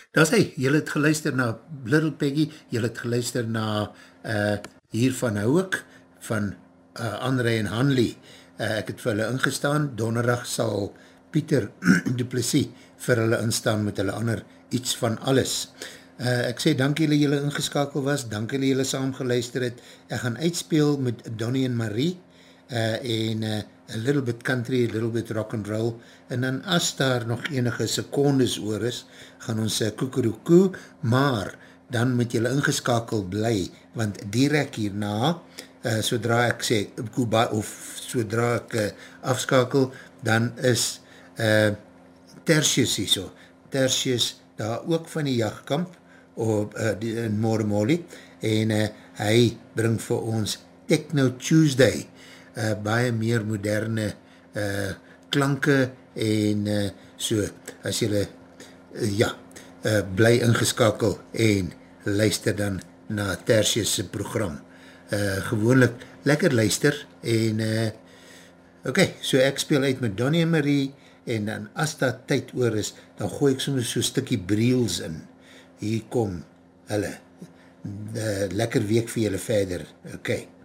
Daar sê, jylle het geluister na Little Peggy, jylle het geluister na Hier van Houwek, van André en Hanley. Ek het vir hulle ingestaan, donderdag sal Pieter du Plessis vir hulle instaan met hulle ander iets van alles. Ek sê, dank julle julle ingeskakel was, dank julle julle saam geluister het. Ek gaan uitspeel met Donnie en Marie, en a little bit country, a little bit rock and roll, en dan as daar nog enige secondes oor is, gaan ons koekeroekoe, maar dan moet julle ingeskakel bly, want direct hierna, sodra ek sê, of sodra ek afskakel, dan is Tertius hierso, Tertius daar ook van die jachtkamp, in Moremoli, en hy bring vir ons Techno Tuesday, baie meer moderne klanke, en so, as jylle, bly ingeskakel, en luister dan na Tertius' program. Gewoonlik lekker luister, en so ek speel uit met Donnie en Marie, en dan as dat tyd oor is, dan gooi ek soms so stukkie breels in. Hier kom hulle. Lekker week vir julle verder.